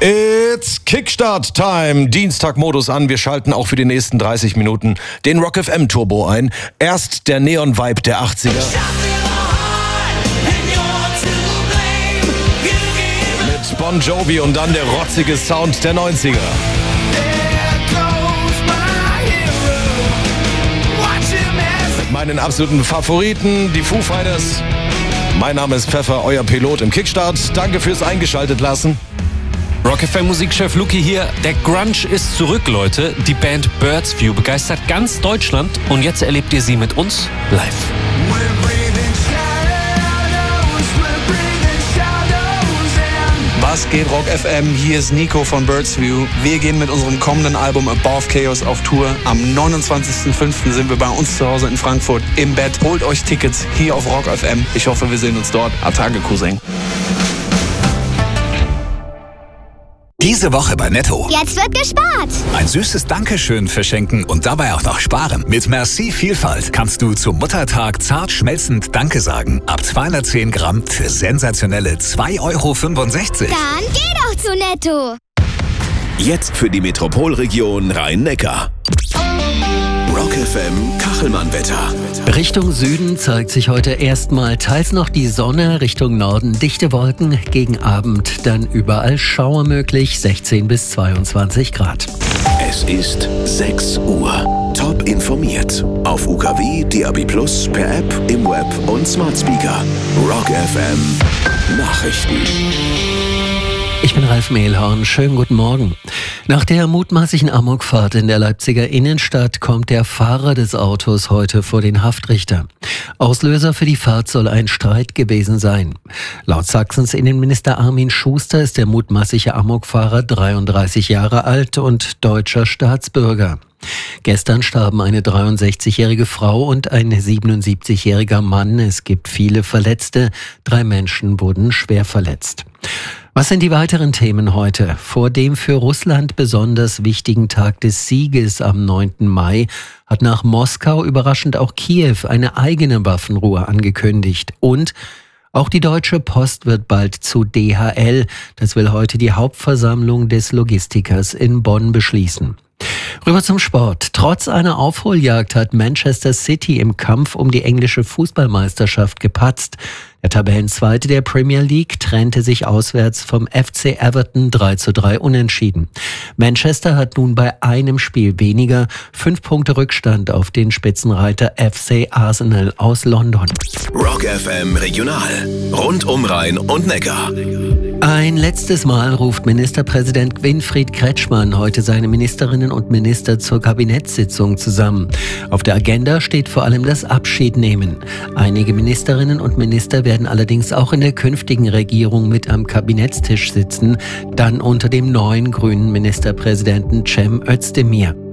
It's Kickstart Time. Dienstagmodus an. Wir schalten auch für die nächsten 30 Minuten den Rock FM Turbo ein. Erst der Neon-Vibe der 80er. Mit Bon Jovi und dann der rotzige Sound der 90er. Mit meinen absoluten Favoriten, die Foo Fighters. Mein Name ist Pfeffer, euer Pilot im Kickstart. Danke fürs eingeschaltet lassen. Rock FM Musikchef Luki hier. Der Grunge ist zurück, Leute. Die Band Birds View begeistert ganz Deutschland und jetzt erlebt ihr sie mit uns live. Was geht, Rock FM? Hier ist Nico von Birds View. Wir gehen mit unserem kommenden Album Above Chaos auf Tour. Am 29.05. sind wir bei uns zu Hause in Frankfurt im Bett. Holt euch Tickets hier auf Rock FM. Ich hoffe, wir sehen uns dort. Atage, Cousin. Diese Woche bei Netto. Jetzt wird gespart. Ein süßes Dankeschön verschenken und dabei auch noch sparen. Mit Merci Vielfalt kannst du zum Muttertag zart schmelzend Danke sagen. Ab 210 Gramm für sensationelle 2,65 €. Dann geh doch zu Netto. Jetzt für die Metropolregion Rhein-Neckar. Rock FM Kachelmann-Wetter. Richtung Süden zeigt sich heute erstmal teils noch die Sonne, Richtung Norden dichte Wolken, gegen Abend dann überall Schauer möglich, 16 bis 22 Grad. Es ist 6 Uhr. Top informiert. Auf UKW, DAB+, per App, im Web und Smart Speaker. Rock FM Nachrichten. Ich bin Ralf Mehlhorn. Schönen guten Morgen. Nach der mutmaßlichen Amokfahrt in der Leipziger Innenstadt kommt der Fahrer des Autos heute vor den Haftrichter. Auslöser für die Fahrt soll ein Streit gewesen sein. Laut Sachsens Innenminister Armin Schuster ist der mutmaßliche Amokfahrer 33 Jahre alt und deutscher Staatsbürger. Gestern starben eine 63-jährige Frau und ein 77-jähriger Mann. Es gibt viele Verletzte. 3 Menschen wurden schwer verletzt. Was sind die weiteren Themen heute? Vor dem für Russland besonders wichtigen Tag des Sieges am 9. Mai hat nach Moskau überraschend auch Kiew eine eigene Waffenruhe angekündigt. Und auch die Deutsche Post wird bald zu DHL. Das will heute die Hauptversammlung des Logistikers in Bonn beschließen. Rüber zum Sport. Trotz einer Aufholjagd hat Manchester City im Kampf um die englische Fußballmeisterschaft gepatzt. Der Tabellenzweite der Premier League trennte sich auswärts vom FC Everton 3:3 unentschieden. Manchester hat nun bei einem Spiel weniger 5 Punkte Rückstand auf den Spitzenreiter FC Arsenal aus London. Rock FM Regional. Rund um Rhein und Neckar. Ein letztes Mal ruft Ministerpräsident Winfried Kretschmann heute seine Ministerinnen und Minister zur Kabinettssitzung zusammen. Auf der Agenda steht vor allem das Abschiednehmen. Einige Ministerinnen und Minister werden allerdings auch in der künftigen Regierung mit am Kabinettstisch sitzen, dann unter dem neuen grünen Ministerpräsidenten Cem Özdemir.